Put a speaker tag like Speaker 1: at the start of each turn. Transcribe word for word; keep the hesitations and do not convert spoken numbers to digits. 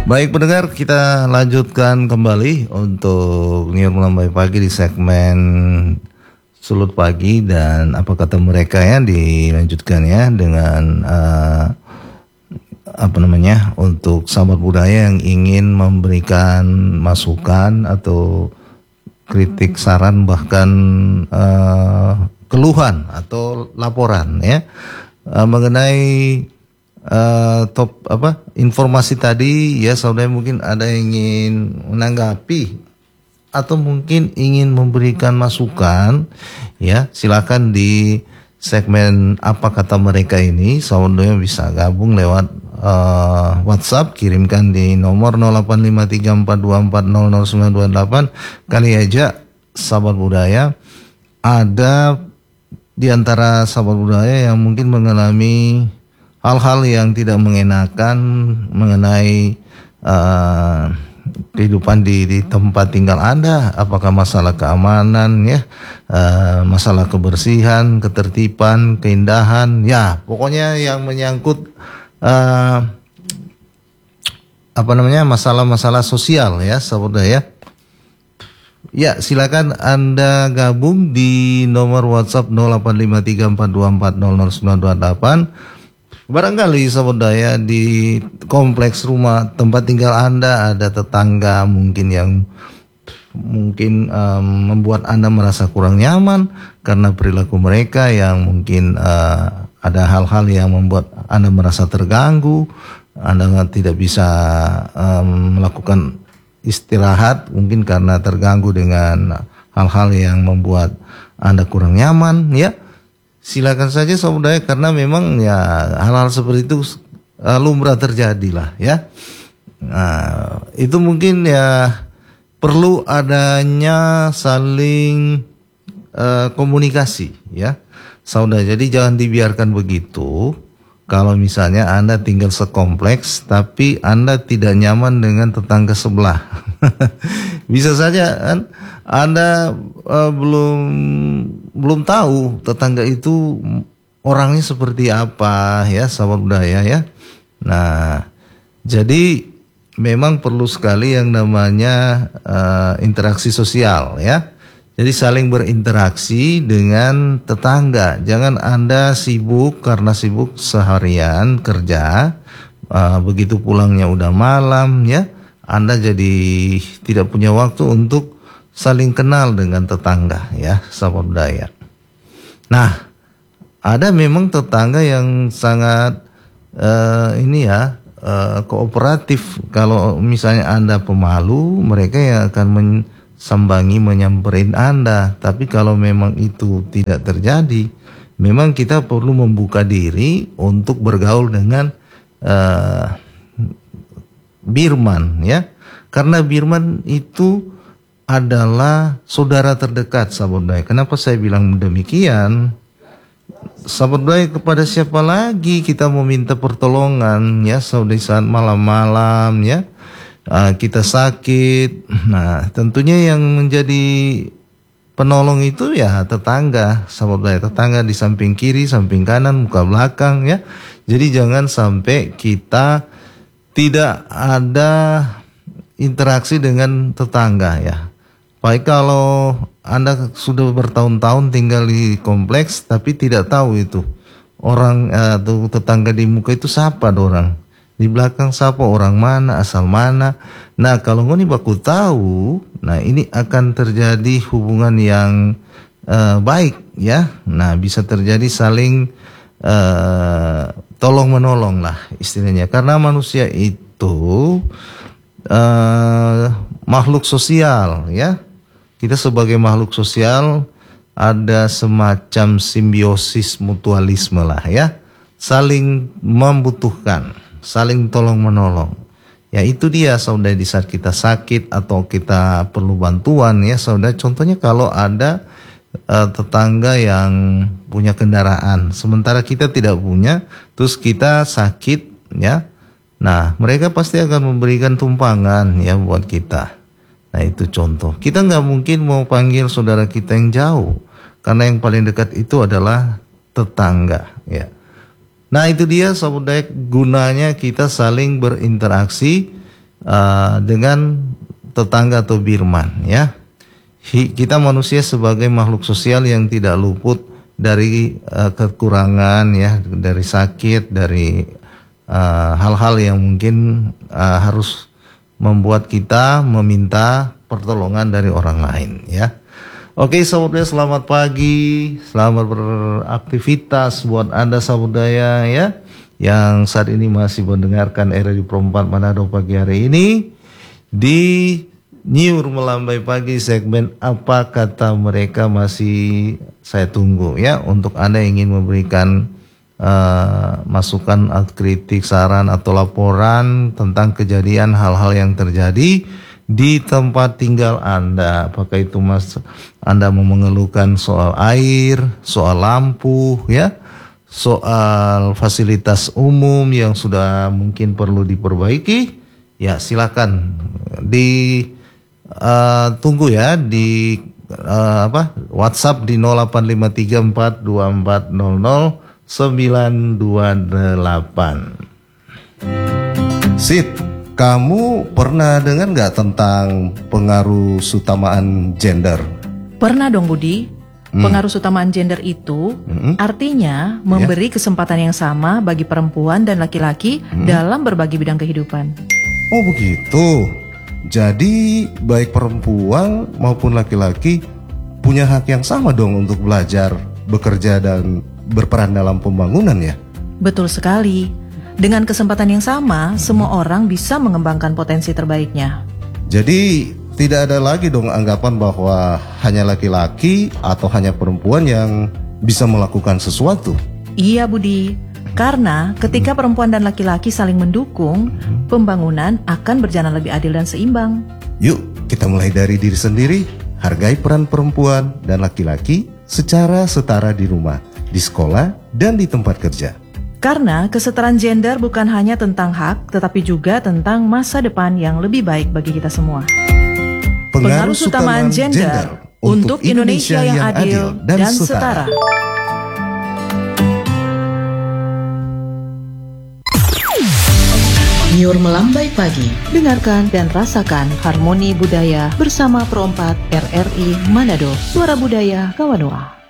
Speaker 1: Baik pendengar, kita lanjutkan kembali untuk New Melambai Pagi di segmen Sulut Pagi, dan apa kata mereka ya, dilanjutkan ya dengan uh, apa namanya, untuk sahabat budaya yang ingin memberikan masukan atau kritik, saran, bahkan uh, keluhan atau laporan ya uh, mengenai Uh, top apa informasi tadi ya. Saudara mungkin ada yang ingin menanggapi atau mungkin ingin memberikan masukan ya, silakan di segmen apa kata mereka ini. Saudara bisa gabung lewat uh, WhatsApp, kirimkan di nomor nol delapan lima tiga empat dua empat nol nol sembilan dua delapan. Kali aja sahabat budaya, ada di antara sahabat budaya yang mungkin mengalami hal-hal yang tidak mengenakan mengenai uh, kehidupan di, di tempat tinggal Anda, apakah masalah keamanan ya, uh, masalah kebersihan, ketertiban, keindahan, ya pokoknya yang menyangkut uh, apa namanya, masalah-masalah sosial ya sahabat ya. Ya, silakan Anda gabung di nomor WhatsApp nol delapan lima tiga empat dua empat nol nol sembilan dua delapan. Barangkali sahabat daya di kompleks rumah tempat tinggal Anda ada tetangga mungkin yang mungkin um, membuat Anda merasa kurang nyaman karena perilaku mereka yang mungkin uh, ada hal-hal yang membuat Anda merasa terganggu. Anda tidak bisa um, melakukan istirahat mungkin karena terganggu dengan hal-hal yang membuat Anda kurang nyaman ya. Silakan saja saudara, karena memang ya hal-hal seperti itu uh, lumrah terjadi lah ya. Nah, itu mungkin ya perlu adanya saling uh, komunikasi ya saudara. Jadi jangan dibiarkan begitu. Kalau misalnya Anda tinggal sekompleks tapi Anda tidak nyaman dengan tetangga sebelah. Bisa saja kan Anda uh, belum belum tahu tetangga itu orangnya seperti apa ya sahabat budaya ya. Nah, jadi memang perlu sekali yang namanya uh, interaksi sosial ya. Jadi saling berinteraksi dengan tetangga. Jangan Anda sibuk karena sibuk seharian kerja, uh, begitu pulangnya udah malam ya, Anda jadi tidak punya waktu untuk saling kenal dengan tetangga ya sahabat budaya. Nah, ada memang tetangga yang sangat uh, ini ya uh, kooperatif. Kalau misalnya Anda pemalu, mereka yang akan men- sambangi menyamperin Anda. Tapi kalau memang itu tidak terjadi, memang kita perlu membuka diri untuk bergaul dengan uh, Birman ya. Karena Birman itu adalah saudara terdekat sahabat baik. Kenapa saya bilang demikian? Sahabat baik, kepada siapa lagi kita mau minta pertolongan ya saudara saat malam-malam ya. Uh, kita sakit, nah tentunya yang menjadi penolong itu ya tetangga, sahabat baik, tetangga di samping kiri, samping kanan, muka belakang ya. Jadi jangan sampai kita tidak ada interaksi dengan tetangga ya. Baik kalau Anda sudah bertahun-tahun tinggal di kompleks tapi tidak tahu itu orang atau uh, tetangga di muka itu siapa orang. Di belakang siapa, orang mana, asal mana. Nah kalau ngoni baku tahu, nah ini akan terjadi hubungan yang uh, baik ya. Nah bisa terjadi saling uh, tolong menolong lah istilahnya. Karena manusia itu uh, makhluk sosial ya. Kita sebagai makhluk sosial ada semacam simbiosis mutualisme lah ya. Saling membutuhkan, saling tolong menolong. Ya itu dia saudara, di saat kita sakit atau kita perlu bantuan ya saudara. Contohnya kalau ada uh, tetangga yang punya kendaraan sementara kita tidak punya, terus kita sakit ya. Nah mereka pasti akan memberikan tumpangan ya buat kita. Nah itu contoh. Kita nggak mungkin mau panggil saudara kita yang jauh, karena yang paling dekat itu adalah tetangga ya. Nah itu dia sahabat dayak, gunanya kita saling berinteraksi uh, dengan tetangga atau birman ya. Kita manusia sebagai makhluk sosial yang tidak luput dari uh, kekurangan ya, dari sakit, dari uh, hal-hal yang mungkin uh, harus membuat kita meminta pertolongan dari orang lain ya. Oke sahabat budaya, selamat pagi, selamat beraktivitas buat Anda sahabat budaya ya, yang saat ini masih mendengarkan R R I Pro empat Manado pagi hari ini di Nyiur Melambai Pagi segmen Apa Kata Mereka masih saya tunggu ya, untuk Anda yang ingin memberikan uh, masukan, kritik, saran atau laporan tentang kejadian hal-hal yang terjadi di tempat tinggal Anda. Apakah itu mas Anda mau mengeluhkan soal air, soal lampu ya, soal fasilitas umum yang sudah mungkin perlu diperbaiki, ya silakan di Uh, tunggu ya di uh, apa WhatsApp di nol delapan lima tiga empat dua empat nol nol sembilan dua delapan. Sip, kamu pernah dengar nggak tentang pengaruh keutamaan gender?
Speaker 2: Pernah dong Budi. Pengaruh keutamaan gender itu hmm. artinya memberi yeah. kesempatan yang sama bagi perempuan dan laki-laki hmm. dalam berbagai bidang kehidupan.
Speaker 1: Oh begitu. Jadi baik perempuan maupun laki-laki punya hak yang sama dong untuk belajar, bekerja, dan berperan dalam pembangunan ya?
Speaker 2: Betul sekali. Dengan kesempatan yang sama, semua orang bisa mengembangkan potensi terbaiknya.
Speaker 1: Jadi tidak ada lagi dong anggapan bahwa hanya laki-laki atau hanya perempuan yang bisa melakukan sesuatu.
Speaker 2: Iya Budi. Karena ketika perempuan dan laki-laki saling mendukung, pembangunan akan berjalan lebih adil dan seimbang.
Speaker 1: Yuk, kita mulai dari diri sendiri. Hargai peran perempuan dan laki-laki secara setara di rumah, di sekolah, dan di tempat kerja.
Speaker 2: Karena kesetaraan gender bukan hanya tentang hak, tetapi juga tentang masa depan yang lebih baik bagi kita semua. Pengaruh keutamaan gender untuk Indonesia yang adil dan setara. Nyiur Melambai Pagi. Dengarkan dan rasakan harmoni budaya bersama Pro empat R R I Manado, Suara Budaya Kawanua.